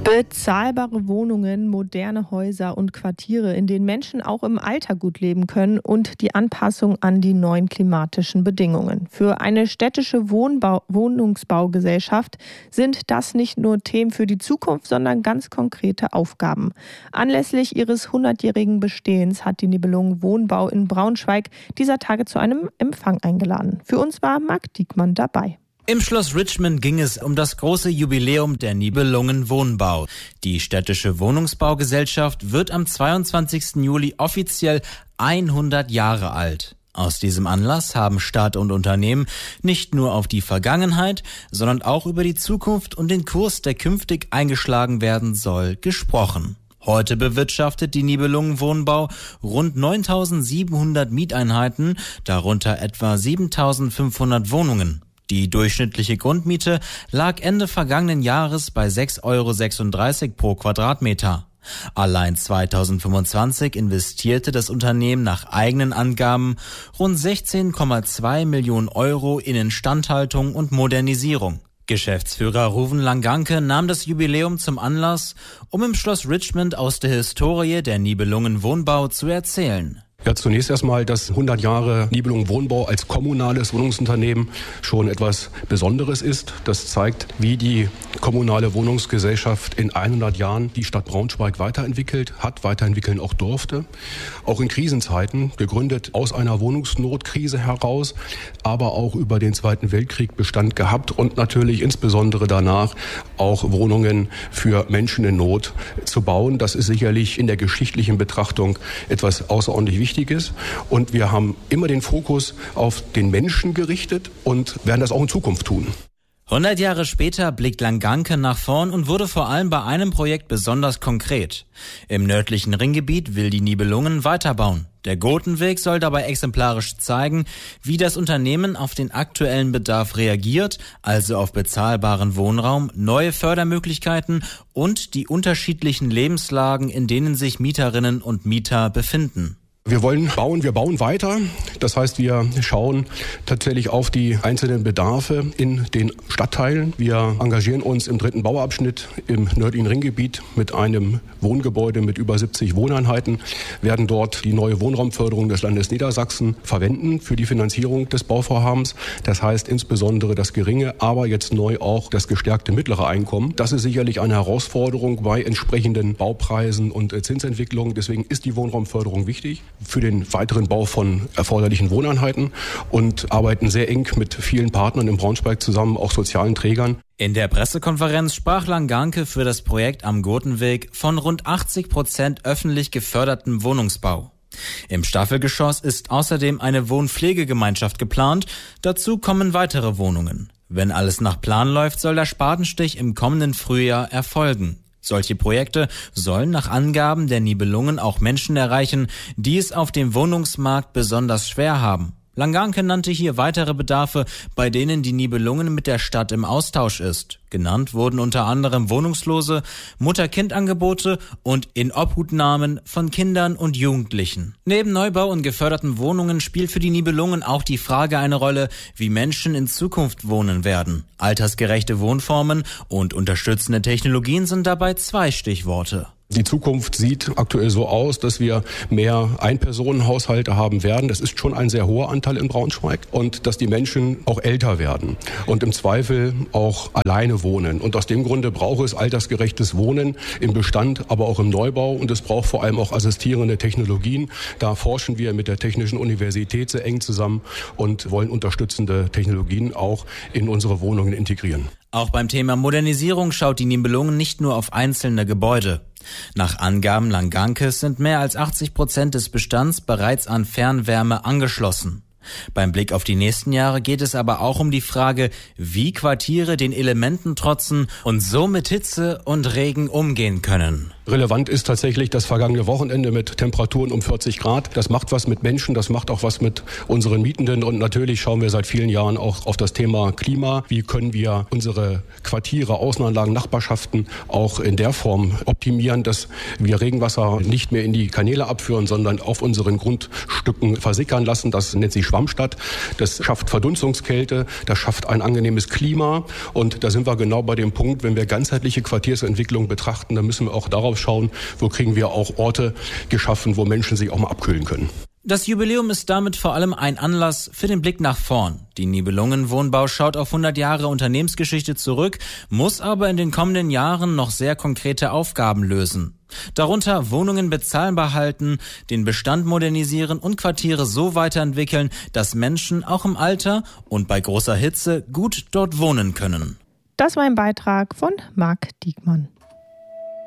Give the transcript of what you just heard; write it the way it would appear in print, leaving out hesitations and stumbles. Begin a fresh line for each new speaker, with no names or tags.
Bezahlbare Wohnungen, moderne Häuser und Quartiere, in denen Menschen auch im Alter gut leben können und die Anpassung an die neuen klimatischen Bedingungen. Für eine städtische Wohnungsbaugesellschaft sind das nicht nur Themen für die Zukunft, sondern ganz konkrete Aufgaben. Anlässlich ihres 100-jährigen Bestehens hat die Nibelungen Wohnbau in Braunschweig dieser Tage zu einem Empfang eingeladen. Für uns war Marc Diekmann dabei.
Im Schloss Richmond ging es um das große Jubiläum der Nibelungen Wohnbau. Die städtische Wohnungsbaugesellschaft wird am 22. Juli offiziell 100 Jahre alt. Aus diesem Anlass haben Staat und Unternehmen nicht nur auf die Vergangenheit, sondern auch über die Zukunft und den Kurs, der künftig eingeschlagen werden soll, gesprochen. Heute bewirtschaftet die Nibelungen Wohnbau rund 9.700 Mieteinheiten, darunter etwa 7.500 Wohnungen. Die durchschnittliche Grundmiete lag Ende vergangenen Jahres bei 6,36 € pro Quadratmeter. Allein 2025 investierte das Unternehmen nach eigenen Angaben rund 16,2 Millionen € in Instandhaltung und Modernisierung. Geschäftsführer Ruven Langanke nahm das Jubiläum zum Anlass, um im Schloss Richmond aus der Historie der Nibelungen Wohnbau zu erzählen.
Ja, zunächst erstmal, dass 100 Jahre Nibelungen Wohnbau als kommunales Wohnungsunternehmen schon etwas Besonderes ist. Das zeigt, wie die kommunale Wohnungsgesellschaft in 100 Jahren die Stadt Braunschweig weiterentwickelt hat, weiterentwickeln auch durfte. Auch in Krisenzeiten, gegründet aus einer Wohnungsnotkrise heraus, aber auch über den Zweiten Weltkrieg Bestand gehabt und natürlich insbesondere danach auch Wohnungen für Menschen in Not zu bauen. Das ist sicherlich in der geschichtlichen Betrachtung etwas außerordentlich Wichtiges. Und wir haben immer den Fokus auf den Menschen gerichtet und werden das auch in Zukunft tun.
100 Jahre später blickt Langanke nach vorn und wurde vor allem bei einem Projekt besonders konkret. Im nördlichen Ringgebiet will die Nibelungen weiterbauen. Der Gotenweg soll dabei exemplarisch zeigen, wie das Unternehmen auf den aktuellen Bedarf reagiert, also auf bezahlbaren Wohnraum, neue Fördermöglichkeiten und die unterschiedlichen Lebenslagen, in denen sich Mieterinnen und Mieter befinden.
Wir wollen bauen, wir bauen weiter. Das heißt, wir schauen tatsächlich auf die einzelnen Bedarfe in den Stadtteilen. Wir engagieren uns im 3. Bauabschnitt im nördlichen Ringgebiet mit einem Wohngebäude mit über 70 Wohneinheiten, werden dort die neue Wohnraumförderung des Landes Niedersachsen verwenden für die Finanzierung des Bauvorhabens. Das heißt insbesondere das geringe, aber jetzt neu auch das gestärkte mittlere Einkommen. Das ist sicherlich eine Herausforderung bei entsprechenden Baupreisen und Zinsentwicklungen. Deswegen ist die Wohnraumförderung wichtig für den weiteren Bau von erforderlichen Wohneinheiten und arbeiten sehr eng mit vielen Partnern in Braunschweig zusammen, auch sozialen Trägern.
In der Pressekonferenz sprach Langanke für das Projekt am Gotenweg von rund 80% öffentlich gefördertem Wohnungsbau. Im Staffelgeschoss ist außerdem eine Wohnpflegegemeinschaft geplant, dazu kommen weitere Wohnungen. Wenn alles nach Plan läuft, soll der Spatenstich im kommenden Frühjahr erfolgen. Solche Projekte sollen nach Angaben der Nibelungen auch Menschen erreichen, die es auf dem Wohnungsmarkt besonders schwer haben. Langanke nannte hier weitere Bedarfe, bei denen die Nibelungen mit der Stadt im Austausch ist. Genannt wurden unter anderem Wohnungslose, Mutter-Kind-Angebote und Inobhutnahmen von Kindern und Jugendlichen. Neben Neubau und geförderten Wohnungen spielt für die Nibelungen auch die Frage eine Rolle, wie Menschen in Zukunft wohnen werden. Altersgerechte Wohnformen und unterstützende Technologien sind dabei 2 Stichworte.
Die Zukunft sieht aktuell so aus, dass wir mehr Einpersonenhaushalte haben werden. Das ist schon ein sehr hoher Anteil in Braunschweig. Und dass die Menschen auch älter werden und im Zweifel auch alleine wohnen. Und aus dem Grunde braucht es altersgerechtes Wohnen im Bestand, aber auch im Neubau. Und es braucht vor allem auch assistierende Technologien. Da forschen wir mit der Technischen Universität sehr eng zusammen und wollen unterstützende Technologien auch in unsere Wohnungen integrieren.
Auch beim Thema Modernisierung schaut die Nibelungen nicht nur auf einzelne Gebäude. Nach Angaben Langankes sind mehr als 80% des Bestands bereits an Fernwärme angeschlossen. Beim Blick auf die nächsten Jahre geht es aber auch um die Frage, wie Quartiere den Elementen trotzen und so mit Hitze und Regen umgehen können.
Relevant ist tatsächlich das vergangene Wochenende mit Temperaturen um 40 Grad. Das macht was mit Menschen, das macht auch was mit unseren Mietenden. Und natürlich schauen wir seit vielen Jahren auch auf das Thema Klima. Wie können wir unsere Quartiere, Außenanlagen, Nachbarschaften auch in der Form optimieren, dass wir Regenwasser nicht mehr in die Kanäle abführen, sondern auf unseren Grundstücken versickern lassen. Das nennt sich Schwammstadt. Das schafft Verdunstungskälte, das schafft ein angenehmes Klima. Und da sind wir genau bei dem Punkt, wenn wir ganzheitliche Quartiersentwicklung betrachten, dann müssen wir auch darauf schauen, wo kriegen wir auch Orte geschaffen, wo Menschen sich auch mal abkühlen können.
Das Jubiläum ist damit vor allem ein Anlass für den Blick nach vorn. Die Nibelungen Wohnbau schaut auf 100 Jahre Unternehmensgeschichte zurück, muss aber in den kommenden Jahren noch sehr konkrete Aufgaben lösen. Darunter Wohnungen bezahlbar halten, den Bestand modernisieren und Quartiere so weiterentwickeln, dass Menschen auch im Alter und bei großer Hitze gut dort wohnen können.
Das war ein Beitrag von Marc Diekmann.